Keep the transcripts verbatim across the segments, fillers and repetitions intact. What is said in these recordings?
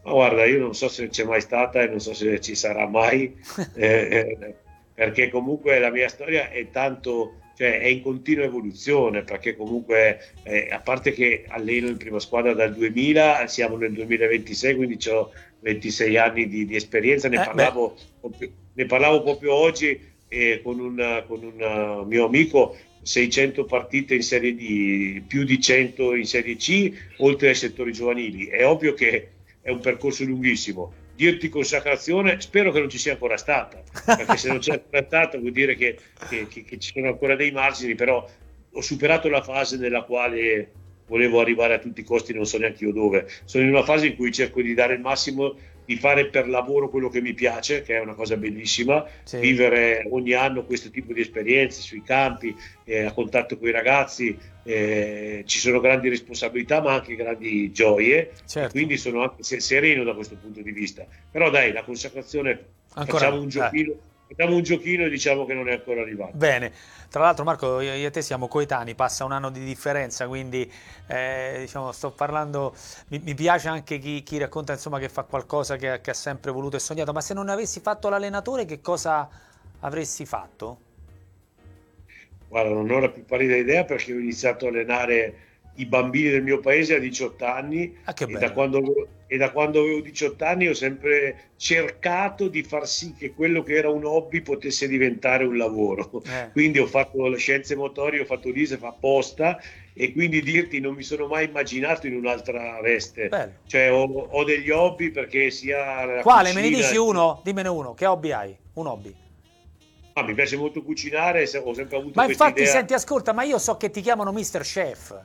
Ma guarda, io non so se c'è mai stata e non so se ci sarà mai, eh, eh, perché comunque la mia storia è tanto, cioè è in continua evoluzione, perché comunque, eh, a parte che alleno in prima squadra dal duemila, siamo nel duemilaventisei, quindi ho ventisei anni di, di esperienza, ne Eh, beh, parlavo, proprio- ne parlavo proprio oggi eh, con un, con un eh, mio amico, seicento partite in Serie D, più di cento in Serie C, oltre ai settori giovanili. È ovvio che è un percorso lunghissimo. Dirti consacrazione, spero che non ci sia ancora stata, perché se non c'è ancora stata vuol dire che, che- che- che ci sono ancora dei margini, però ho superato la fase nella quale volevo arrivare a tutti i costi, non so neanche io dove. Sono in una fase in cui cerco di dare il massimo, di fare per lavoro quello che mi piace, che è una cosa bellissima, sì, vivere ogni anno questo tipo di esperienze sui campi, eh, a contatto con i ragazzi, eh, ci sono grandi responsabilità ma anche grandi gioie e certo. quindi sono anche se- sereno da questo punto di vista. Però dai, la consacrazione, Ancora facciamo no. un Dai. giochino, facciamo un giochino e diciamo che non è ancora arrivato. Bene, tra l'altro Marco, io io e te siamo coetanei, passa un anno di differenza, quindi eh, diciamo, sto parlando, mi, mi piace anche chi, chi racconta insomma, che fa qualcosa che, che ha sempre voluto e sognato, ma se non avessi fatto l'allenatore che cosa avresti fatto? Guarda, non ho la più pallida idea perché ho iniziato a allenare i bambini del mio paese a diciotto anni Ah, che e da bello. quando, avevo- e da quando avevo diciotto anni ho sempre cercato di far sì che quello che era un hobby potesse diventare un lavoro. Eh, Quindi ho fatto le scienze motorie, ho fatto l'I S E F apposta e quindi dirti non mi sono mai immaginato in un'altra veste. bello. Cioè ho, ho degli hobby perché sia la Quale? Me ne cucina. dici uno? Dimmene uno. Che hobby hai? Un hobby. Ah, mi piace molto cucinare, se- ho sempre avuto Ma questa infatti, idea. senti, ascolta, ma io so che ti chiamano mister Chef.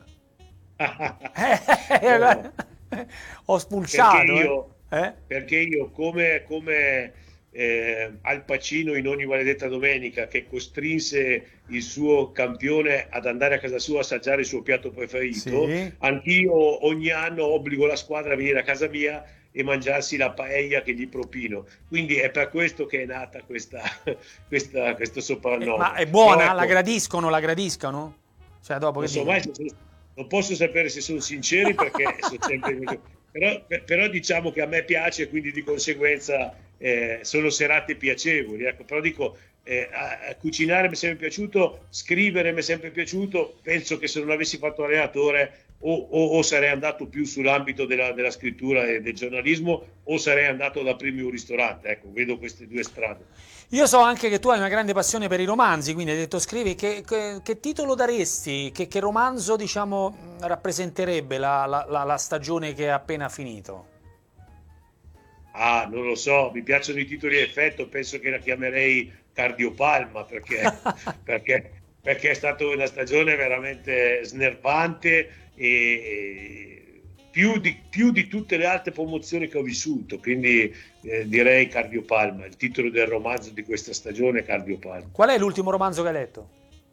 No, Ho perché spulciato, eh? io, Eh? perché io come, come eh, Al Pacino in ogni maledetta domenica che costrinse il suo campione ad andare a casa sua a assaggiare il suo piatto preferito, Sì. anch'io ogni anno obbligo la squadra a venire a casa mia e mangiarsi la paella che gli propino. Quindi è per questo che è nata questa, questa- questo Eh, ma soprannome. è Però buona? La ecco, gradiscono? La gradiscano? Cioè, dopo non che so mai dicono? se sono- non posso sapere se sono sinceri perché sono sempre però, però diciamo che a me piace, quindi di conseguenza eh, sono serate piacevoli. Ecco. Però dico, eh, a, a cucinare mi è sempre piaciuto, scrivere mi è sempre piaciuto. Penso che se non avessi fatto allenatore o, o- o sarei andato più sull'ambito della, della scrittura e del giornalismo o sarei andato da primi un ristorante. Ecco, vedo queste due strade. Io so anche che tu hai una grande passione per i romanzi, quindi hai detto scrivi, che, che- che titolo daresti? Che, che romanzo, diciamo, mh, rappresenterebbe la, la- la- la stagione che è appena finito? Ah, non lo so, mi piacciono i titoli a effetto, penso che la chiamerei Cardiopalma perché, perché, perché è stata una stagione veramente snervante e più di, più di tutte le altre promozioni che ho vissuto, quindi eh, direi Cardiopalma, il titolo del romanzo di questa stagione è Cardiopalma. Qual è l'ultimo romanzo che hai letto?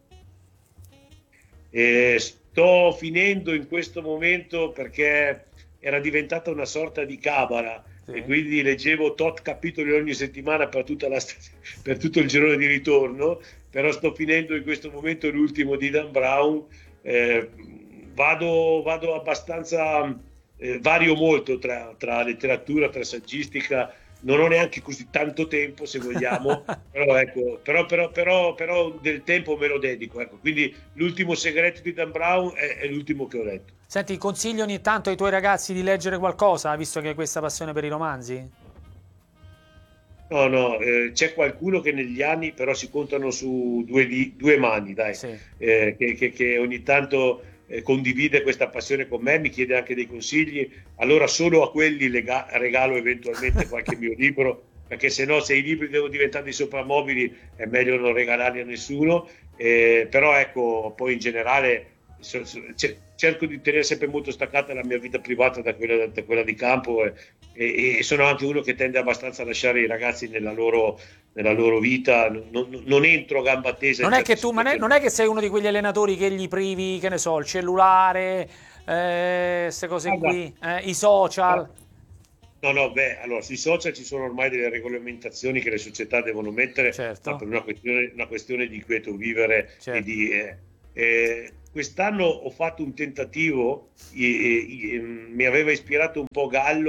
E sto finendo in questo momento perché era diventata una sorta di cabala e Sì. quindi leggevo tot capitoli ogni settimana per, tutta la st- per tutto il girone di ritorno, però sto finendo in questo momento l'ultimo di Dan Brown. Eh, vado, vado abbastanza, eh, vario molto tra, tra letteratura, tra saggistica, non ho neanche così tanto tempo se vogliamo, però, ecco, però, però, però, però del tempo me lo dedico. Ecco. Quindi l'ultimo segreto di Dan Brown è, è l'ultimo che ho letto. Senti, consigli ogni tanto ai tuoi ragazzi di leggere qualcosa, visto che hai questa passione per i romanzi? No, no, eh, c'è qualcuno che negli anni però si contano su due, di- due mani, dai, Sì. eh, che, che- che ogni tanto eh, condivide questa passione con me, mi chiede anche dei consigli. Allora solo a quelli lega- regalo eventualmente qualche mio libro, perché se no se i libri devono diventare dei soprammobili è meglio non regalarli a nessuno. Eh, però ecco, poi in generale so- so- ce- cerco di tenere sempre molto staccata la mia vita privata da quella, da quella di campo. eh, e, e sono anche uno che tende abbastanza a lasciare i ragazzi nella loro, nella loro vita, non, non entro a gamba tesa in Non è certe che tu, ma ne- situazioni. non è che sei uno di quegli allenatori che gli privi, che ne so, il cellulare, queste cose Guarda, qui, eh, i social. no, no, no, beh, allora sui social ci sono ormai delle regolamentazioni che le società devono mettere, ma per Certo, una questione, una questione di quieto vivere e certo. di... eh, eh, quest'anno ho fatto un tentativo, e- e- e, mm, mi aveva ispirato un po' Gallo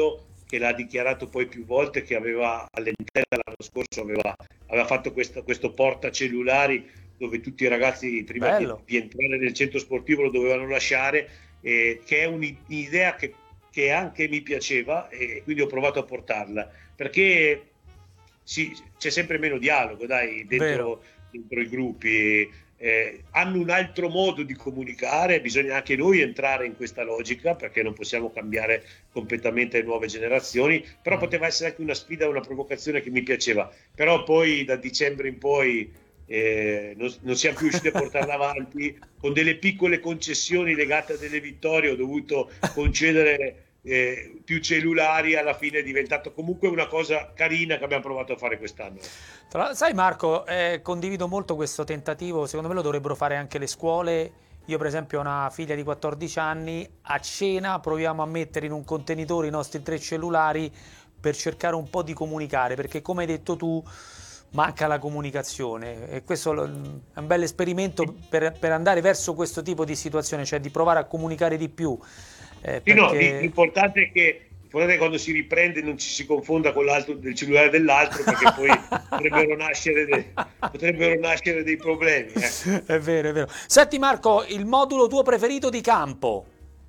che l'ha dichiarato poi più volte, che aveva all'Entella l'anno scorso aveva, aveva fatto questo, questo portacellulari dove tutti i ragazzi prima di, Bello. di entrare nel centro sportivo lo dovevano lasciare, eh, che è un'idea che, che anche mi piaceva, e quindi ho provato a portarla, perché sì, c'è sempre meno dialogo, dai, Vero. dentro, dentro i gruppi. Eh, hanno un altro modo di comunicare, bisogna anche noi entrare in questa logica, perché non possiamo cambiare completamente le nuove generazioni, però Mm. poteva essere anche una sfida, una provocazione che mi piaceva, però poi da dicembre in poi eh, non, non siamo più riusciti a portarla avanti, con delle piccole concessioni legate a delle vittorie ho dovuto concedere eh, più cellulari, alla fine è diventato comunque una cosa carina che abbiamo provato a fare quest'anno. Tra- sai Marco, eh, condivido molto questo tentativo, secondo me lo dovrebbero fare anche le scuole. Io per esempio ho una figlia di quattordici anni, a cena proviamo a mettere in un contenitore i nostri tre cellulari per cercare un po' di comunicare, perché come hai detto tu manca la comunicazione e questo lo- è un bel esperimento per, per andare verso questo tipo di situazione, cioè di provare a comunicare di più, eh, Sì, no, di- perché... l'importante è che l'importante è che quando si riprende non ci si confonda con l'altro del cellulare dell'altro, perché poi potrebbero nascere, de- potrebbero nascere dei problemi. Ecco. È vero, è vero. Senti Marco, il modulo tuo preferito di campo?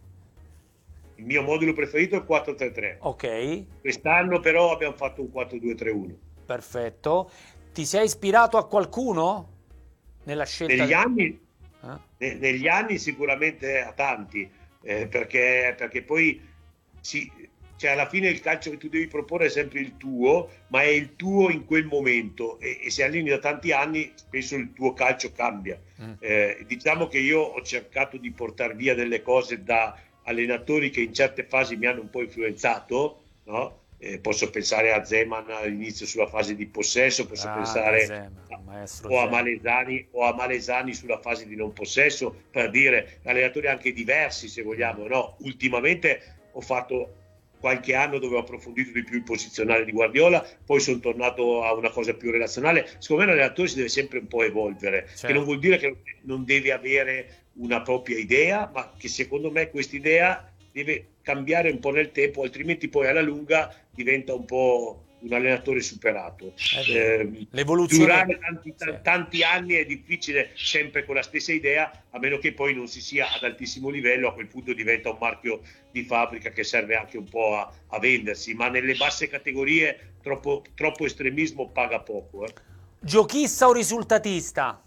Il mio modulo preferito è il quattro tre tre. Ok, Quest'anno però abbiamo fatto un quattro due tre uno. perfetto. Ti sei ispirato a qualcuno nella scelta? Negli de- anni, eh? ne- negli anni sicuramente a tanti, eh, perché, perché poi sì, cioè alla fine il calcio che tu devi proporre è sempre il tuo, ma è il tuo in quel momento, e, e se alleni da tanti anni spesso il tuo calcio cambia. Mm. Eh, diciamo che io ho cercato di portare via delle cose da allenatori che in certe fasi mi hanno un po' influenzato, no? Eh, posso pensare a Zeman all'inizio sulla fase di possesso, posso Grande pensare Zema, a- maestro o a Zema. Malesani o a Malesani sulla fase di non possesso, per dire allenatori anche diversi se Mm. vogliamo. No, ultimamente ho fatto qualche anno dove ho approfondito di più il posizionale di Guardiola, poi sono tornato a una cosa più relazionale. Secondo me l'allenatore si deve sempre un po' evolvere, che non Certo. vuol dire che non deve avere una propria idea, ma che secondo me questa idea deve cambiare un po' nel tempo, altrimenti poi alla lunga diventa un po' un allenatore superato. È vero. Eh, L'evoluzione... durare tanti, Sì. tanti anni è difficile sempre con la stessa idea, a meno che poi non si sia ad altissimo livello, a quel punto diventa un marchio di fabbrica che serve anche un po' a, a vendersi, ma nelle basse categorie troppo, troppo estremismo paga poco. Eh. Giochista o risultatista?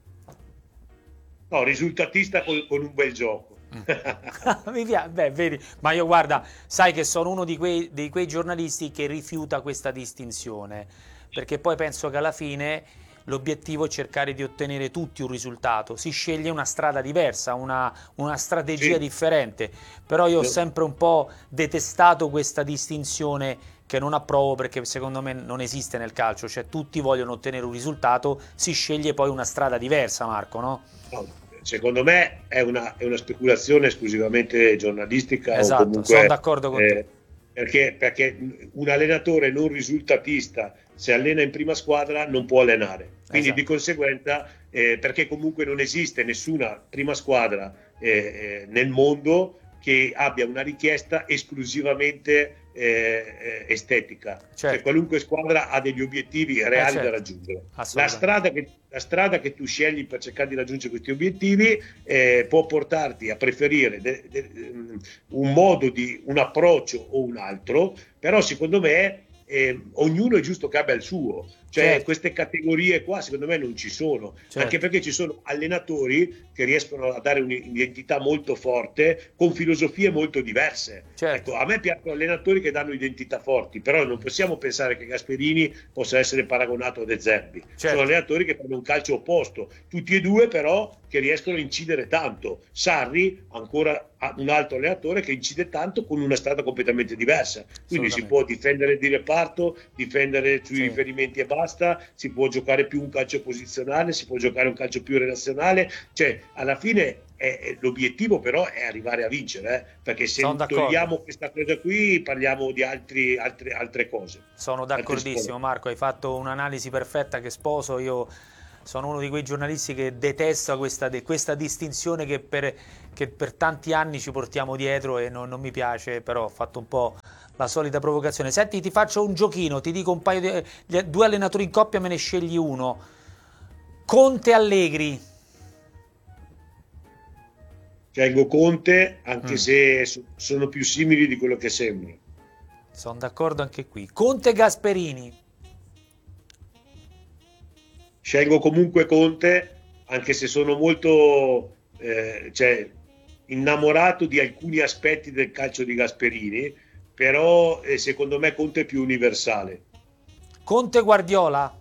No, risultatista con, con un bel gioco. Mi piace, beh, vedi, ma io guarda, sai che sono uno di quei, di quei giornalisti che rifiuta questa distinzione, perché poi penso che alla fine l'obiettivo è cercare di ottenere tutti un risultato, si sceglie una strada diversa, una, una strategia Sì. differente, però io ho sempre un po' detestato questa distinzione che non approvo perché secondo me non esiste nel calcio, cioè tutti vogliono ottenere un risultato, si sceglie poi una strada diversa, Marco, no? No, secondo me è una, è una speculazione esclusivamente giornalistica o Esatto, sono comunque d'accordo con te. eh, perché, perché un allenatore non risultatista, se allena in prima squadra, non può allenare. Quindi Esatto. di conseguenza, eh, perché comunque non esiste nessuna prima squadra eh, eh, nel mondo che abbia una richiesta esclusivamente eh, estetica. Certo. Cioè qualunque squadra ha degli obiettivi reali Eh, certo. da raggiungere. La Assolutamente. strada, che, la strada che tu scegli per cercare di raggiungere questi obiettivi eh, può portarti a preferire de, de, un modo di un approccio o un altro, però secondo me eh, ognuno è giusto che abbia il suo. Cioè Certo. queste categorie qua secondo me non ci sono, Certo. anche perché ci sono allenatori che riescono a dare un'identità molto forte con filosofie molto diverse. Certo. Ecco, a me piacciono allenatori che danno identità forti, però non possiamo pensare che Gasperini possa essere paragonato a De Zerbi. Certo. Sono allenatori che fanno un calcio opposto, tutti e due però che riescono a incidere tanto. Sarri ancora un altro allenatore che incide tanto con una strada completamente diversa, quindi si può difendere di reparto, difendere sui sì. riferimenti e basta, si può giocare più un calcio posizionale, si può giocare un calcio più relazionale, cioè alla fine è, l'obiettivo però è arrivare a vincere, eh? Perché se togliamo questa cosa qui parliamo di altri, altre, altre cose. Sono d'accordissimo Marco, hai fatto un'analisi perfetta che sposo. Io sono uno di quei giornalisti che detesta questa, questa distinzione che per, che per tanti anni ci portiamo dietro e non, non mi piace, però ho fatto un po' la solita provocazione. Senti, ti faccio un giochino, ti dico un paio di gli- due allenatori in coppia, me ne scegli uno. Conte Allegri. Scelgo Conte, anche Mm, se so- sono più simili di quello che sembra. sono d'accordo anche qui. Conte Gasperini. Scelgo comunque Conte, anche se sono molto eh, cioè, innamorato di alcuni aspetti del calcio di Gasperini, però eh, secondo me Conte è più universale. Conte Guardiola.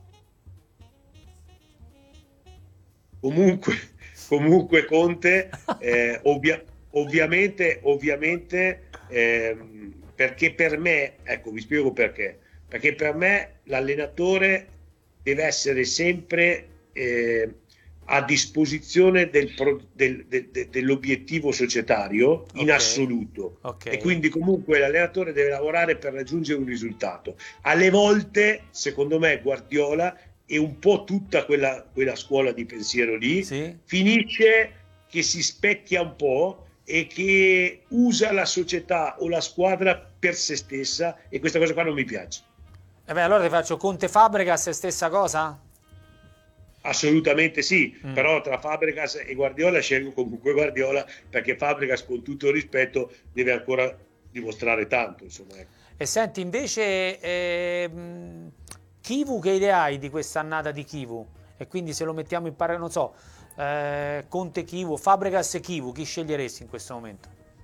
Comunque, comunque Conte, eh, ovvia- ovviamente, ovviamente ehm, perché per me, ecco, vi spiego perché, perché per me l'allenatore deve essere sempre eh, a disposizione del pro- del- del- del- dell'obiettivo societario in Ok, assoluto. ok. E quindi comunque l'allenatore deve lavorare per raggiungere un risultato. Alle volte, secondo me, Guardiola e un po' tutta quella, quella scuola di pensiero lì Sì? finisce che si specchia un po' e che usa la società o la squadra per se stessa, e questa cosa qua non mi piace. E beh, allora ti faccio Conte Fabregas, stessa cosa? Assolutamente sì, Mm. però tra Fabregas e Guardiola scelgo comunque Guardiola, perché Fabregas, con tutto il rispetto, deve ancora dimostrare tanto, insomma, ecco. E senti, invece, ehm, Kivu, che idea hai di quest'annata di Kivu? E quindi se lo mettiamo in paragone, non so, eh, Conte Kivu, Fabregas e Kivu, chi sceglieresti in questo momento?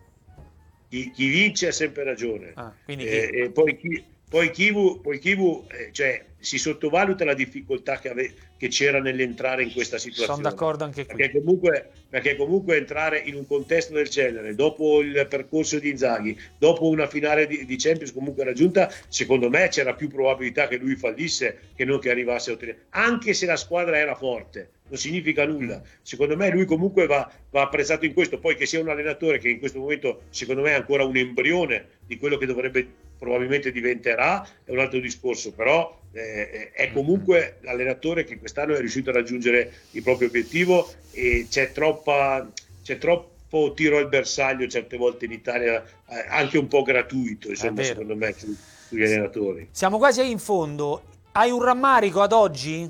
Chi, chi vince ha sempre ragione. Ah, quindi Eh, Kivu. e poi, chi, poi Kivu, poi Kivu eh, cioè, si sottovaluta la difficoltà che, ave- che c'era nell'entrare in questa Sono situazione. d'accordo anche qui. Perché comunque, perché comunque entrare in un contesto del genere, dopo il percorso di Inzaghi, dopo una finale di, di Champions comunque raggiunta, secondo me c'era più probabilità che lui fallisse che non che arrivasse a ottenere. Anche se la squadra era forte, non significa nulla. Secondo me lui comunque va, va apprezzato in questo. Poi che sia un allenatore che in questo momento, secondo me, è ancora un embrione di quello che dovrebbe probabilmente diventerà, è un altro discorso, però eh, è comunque l'allenatore che quest'anno è riuscito a raggiungere il proprio obiettivo, e c'è troppa c'è troppo tiro al bersaglio certe volte in Italia, eh, anche un po' gratuito, È insomma, vero. secondo me, su, sugli allenatori. Siamo quasi in fondo. Hai un rammarico ad oggi?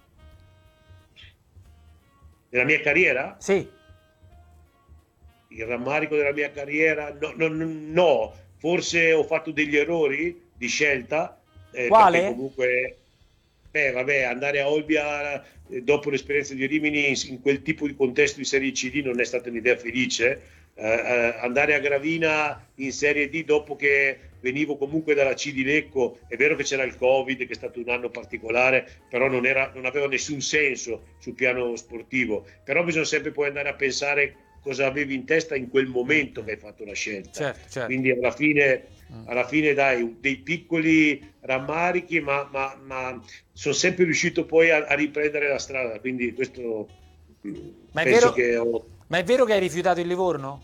Nella mia carriera, Sì. il rammarico della mia carriera, no, no, no, no. Forse ho fatto degli errori di scelta, eh, perché Quale? comunque, beh, vabbè, andare a Olbia eh, dopo l'esperienza di Rimini in, in quel tipo di contesto di Serie C D non è stata un'idea felice. Eh, eh, andare a Gravina in Serie D dopo che venivo comunque dalla C di Lecco, è vero che c'era il Covid, che è stato un anno particolare, però non, era, non aveva nessun senso sul piano sportivo. Però bisogna sempre poi andare a pensare cosa avevi in testa in quel momento che hai fatto la scelta. Certo, certo. Quindi alla fine, Mm. alla fine dai, dei piccoli rammarichi, ma, ma, ma sono sempre riuscito poi a, a riprendere la strada. Quindi questo mm, Ma è penso vero, che ho, ma è vero che hai rifiutato il Livorno?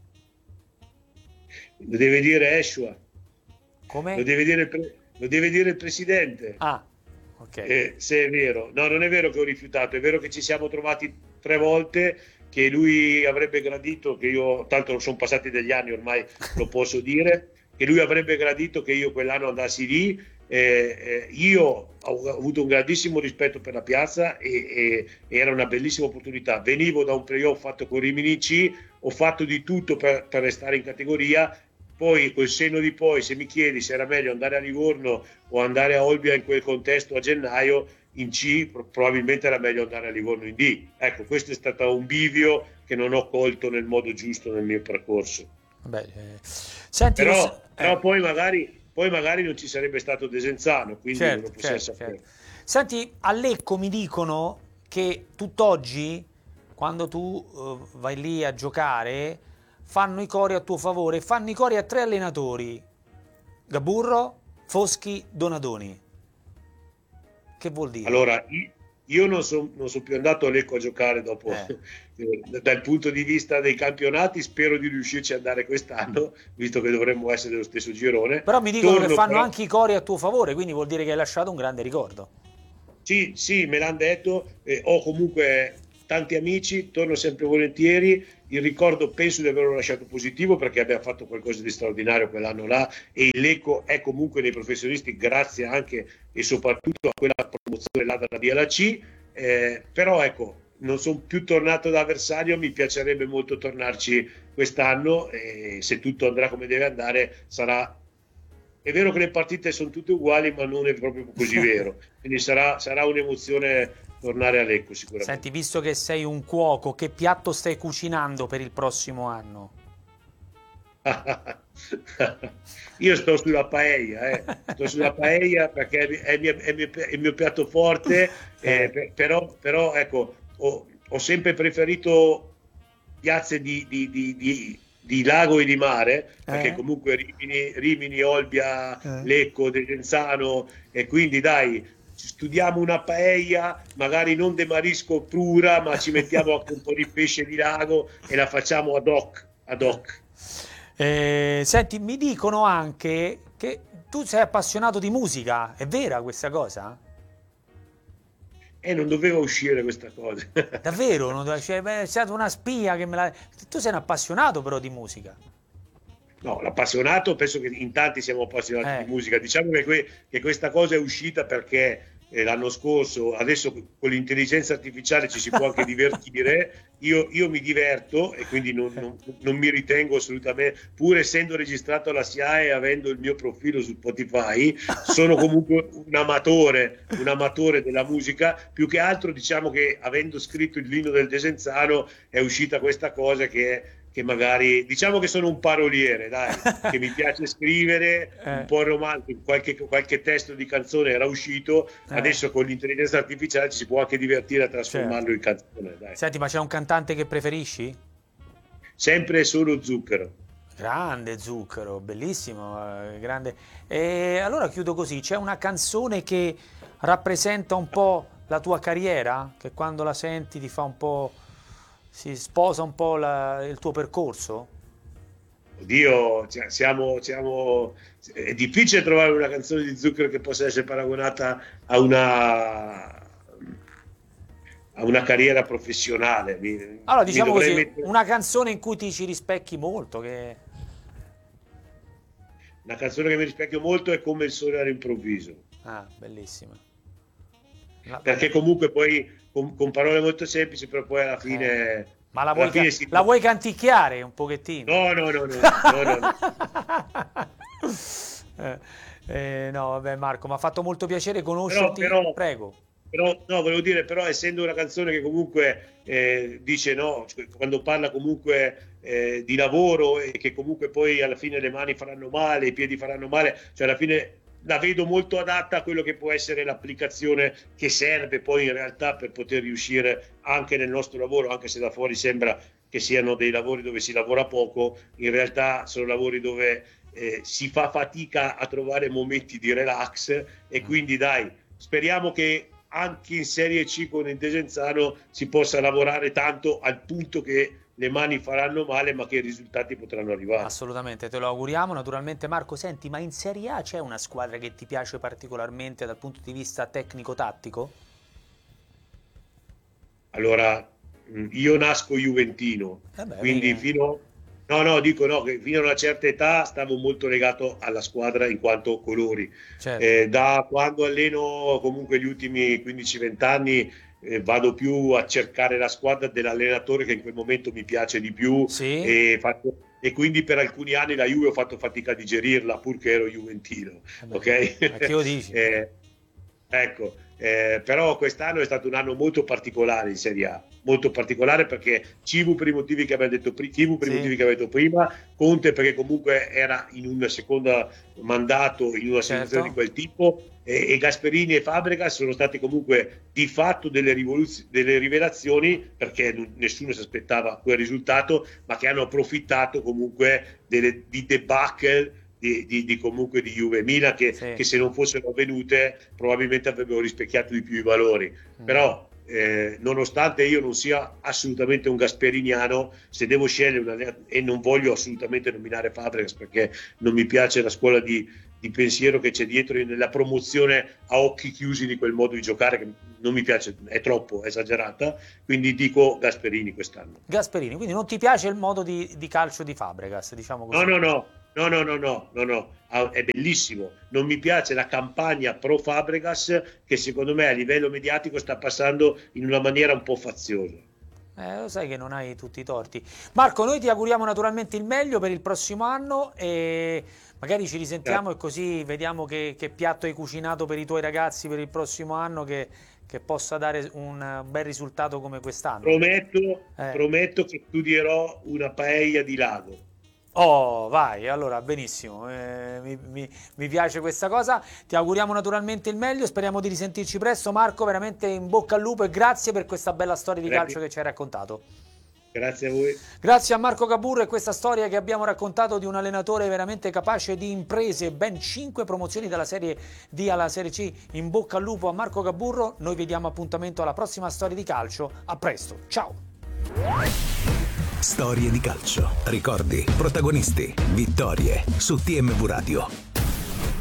lo deve dire Eshua, lo Come? deve dire il, pre- lo deve dire il presidente. Ah, ok. Eh, se è vero, no, non è vero che ho rifiutato, è vero che ci siamo trovati tre volte, che lui avrebbe gradito che io, tanto sono passati degli anni ormai, lo posso dire, che lui avrebbe gradito che io quell'anno andassi lì. Eh, eh, io ho avuto un grandissimo rispetto per la piazza, e, e, e era una bellissima opportunità. Venivo da un playoff fatto con Rimini C, ho fatto di tutto per, per restare in categoria. Poi col senno di poi, se mi chiedi se era meglio andare a Livorno o andare a Olbia in quel contesto a gennaio, in C probabilmente era meglio andare a Livorno in D. Ecco, questo è stato un bivio che non ho colto nel modo giusto nel mio percorso. Vabbè, eh. Senti, lo sa- Però, eh, però poi, magari, poi magari non ci sarebbe stato Desenzano, quindi non lo certo, possiamo certo, sapere. certo. Senti, a Lecco mi dicono che tutt'oggi, quando tu eh, vai lì a giocare, fanno i cori a tuo favore, fanno i cori a tre allenatori: Gaburro, Foschi, Donadoni. Che vuol dire? Allora, io non sono non son più andato a Lecco a giocare dopo, Eh. eh, dal punto di vista dei campionati, spero di riuscirci ad andare quest'anno, visto che dovremmo essere dello stesso girone. Però mi dicono che Torno fanno però, anche i cori a tuo favore, quindi vuol dire che hai lasciato un grande ricordo. sì, sì, me l'hanno detto, eh, ho comunque tanti amici, torno sempre volentieri. il ricordo penso di averlo lasciato positivo perché abbiamo fatto qualcosa di straordinario quell'anno là e il Lecco è comunque dei professionisti grazie anche e soprattutto a quella promozione là dalla D L C, eh, però ecco, non sono più tornato da avversario, mi piacerebbe molto tornarci quest'anno e se tutto andrà come deve andare sarà... È vero che le partite sono tutte uguali, ma non è proprio così vero. Quindi sarà, sarà un'emozione tornare a Lecco sicuramente. Senti, visto che sei un cuoco, che piatto stai cucinando per il prossimo anno? Io sto sulla paella, eh. Sto sulla paella perché è il mio, è il mio, è il mio piatto forte, eh, però, però ecco, ho, ho sempre preferito piazze di, di, di, di di lago e di mare, perché eh? comunque Rimini, Rimini Olbia, eh. Lecco, Desenzano, e quindi dai, studiamo una paella, magari non de marisco pura, ma ci mettiamo anche un po' di pesce di lago e la facciamo ad hoc. Ad hoc. Eh, senti, mi dicono anche che tu sei appassionato di musica, è vera questa cosa? E non doveva uscire questa cosa. Davvero? Non dove... cioè, beh, è stata una spia che me l'ha... Tu sei un appassionato però di musica. No, l'appassionato, penso che in tanti siamo appassionati Eh. di musica. Diciamo che, que- che questa cosa è uscita perché eh, l'anno scorso, adesso con l'intelligenza artificiale ci si può anche divertire. Io, io mi diverto e quindi non, non, non mi ritengo assolutamente, pur essendo registrato alla S I A E e avendo il mio profilo su Spotify, sono comunque un amatore, un amatore della musica. Più che altro diciamo che avendo scritto il L'inno del Desenzano è uscita questa cosa che che magari, diciamo che sono un paroliere, dai, che mi piace scrivere, eh. un po' romantico, qualche, qualche testo di canzone era uscito, eh. adesso con l'intelligenza artificiale ci si può anche divertire a trasformarlo certo. in canzone. Dai. Senti, ma c'è un cantante che preferisci? Sempre e solo Zucchero. Grande Zucchero, bellissimo, grande. E allora chiudo così, c'è una canzone che rappresenta un po' la tua carriera, che quando la senti ti fa un po'... si sposa un po' la, il tuo percorso? Oddio, cioè, siamo, siamo, è difficile trovare una canzone di Zucchero che possa essere paragonata a una, a una carriera professionale. Mi, allora diciamo così, mettere... una canzone in cui ti ci rispecchi molto. Che... Una canzone che mi rispecchio molto è Come il sole all'improvviso. Ah, bellissima. La... Perché comunque poi con, con parole molto semplici, però poi alla fine... Eh. Ma la vuoi, fine ca- si... la vuoi canticchiare un pochettino? No, no, no, no. no, no, no. eh, eh, no, vabbè Marco, mi ha fatto molto piacere conoscerti. Però, però, Prego. Però, no, volevo dire, però essendo una canzone che comunque eh, dice no, cioè, quando parla comunque eh, di lavoro e che comunque poi alla fine le mani faranno male, i piedi faranno male, cioè alla fine la vedo molto adatta a quello che può essere l'applicazione che serve poi in realtà per poter riuscire anche nel nostro lavoro, anche se da fuori sembra che siano dei lavori dove si lavora poco, in realtà sono lavori dove eh, si fa fatica a trovare momenti di relax e quindi dai, speriamo che anche in Serie C con il Desenzano si possa lavorare tanto al punto che le mani faranno male ma che i risultati potranno arrivare. Assolutamente, te lo auguriamo. Naturalmente Marco, senti, ma in Serie A c'è una squadra che ti piace particolarmente dal punto di vista tecnico-tattico? Allora, io nasco juventino, eh beh, quindi fino... No, no, dico no, che fino a una certa età stavo molto legato alla squadra in quanto colori. Certo. Eh, da quando alleno comunque gli ultimi quindici venti anni eh, vado più a cercare la squadra dell'allenatore che in quel momento mi piace di più sì. e, fatto, e quindi per alcuni anni la Juve ho fatto fatica a digerirla pur che ero juventino. Eh ok? Ma che lo dici? eh, ecco, eh, però quest'anno è stato un anno molto particolare in Serie A, molto particolare perché Civu per i motivi che abbiamo detto, Civu per sì. i motivi che avevo detto prima, Conte perché comunque era in un secondo mandato in una certo. situazione di quel tipo e, e Gasperini e Fabregas sono stati comunque di fatto delle, delle rivelazioni perché nessuno si aspettava quel risultato, ma che hanno approfittato comunque delle, di debacle Di, di, di comunque di Juve e Milan che, sì. che se non fossero avvenute probabilmente avrebbero rispecchiato di più i valori mm. però eh, nonostante io non sia assolutamente un gasperiniano, se devo scegliere una, e non voglio assolutamente nominare Fabregas perché non mi piace la scuola di, di pensiero che c'è dietro nella promozione a occhi chiusi di quel modo di giocare che non mi piace, è troppo esagerata, quindi dico Gasperini quest'anno. Gasperini, quindi non ti piace il modo di, di calcio di Fabregas, diciamo così? No, no, no, no, no, no, no, no, no. Ah, è bellissimo. Non mi piace la campagna pro Fabregas che secondo me a livello mediatico sta passando in una maniera un po' faziosa. Eh, lo sai che non hai tutti i torti. Marco, noi ti auguriamo naturalmente il meglio per il prossimo anno e magari ci risentiamo Grazie. e così vediamo che, che piatto hai cucinato per i tuoi ragazzi per il prossimo anno che, che possa dare un bel risultato come quest'anno. Prometto, Eh. prometto che studierò una paella di lago. Oh, vai, allora benissimo, eh, mi, mi, mi piace questa cosa, ti auguriamo naturalmente il meglio, speriamo di risentirci presto. Marco, veramente in bocca al lupo e grazie per questa bella storia di Grazie. calcio che ci hai raccontato. Grazie a voi. Grazie a Marco Gaburro e questa storia che abbiamo raccontato di un allenatore veramente capace di imprese, ben cinque promozioni dalla Serie D alla Serie C. In bocca al lupo a Marco Gaburro, noi vediamo appuntamento alla prossima storia di calcio, a presto, ciao! Storie di calcio, ricordi, protagonisti, vittorie su T M V Radio.